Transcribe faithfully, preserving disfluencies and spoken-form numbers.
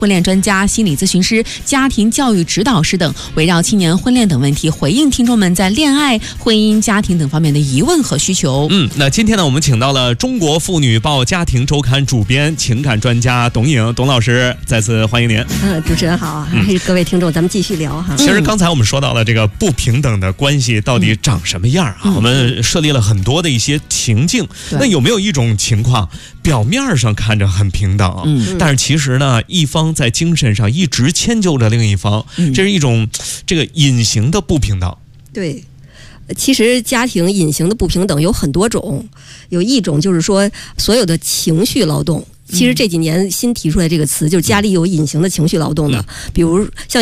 婚恋专家、心理咨询师、家庭教育指导师等，围绕青年婚恋等问题，回应听众们在恋爱、婚姻、家庭等方面的疑问和需求。 嗯，那今天呢，我们请到了中国妇女报家庭周刊主编、情感专家董颖董老师，再次欢迎您。 嗯，主持人好，嗯、各位听众，咱们继续聊哈。 其实刚才我们说到了这个不平等的关系到底长什么样啊？嗯、我们设立了很多的一些情境，那有没有一种情况，表面上看着很平等，嗯、但是其实呢，一方在精神上一直迁就着另一方，嗯、这是一种这个隐形的不平等。 对，其实家庭隐形的不平等有很多种，有一种就是说所有的情绪劳动。其实这几年新提出来这个词，就是家里有隐形的情绪劳动的，比如像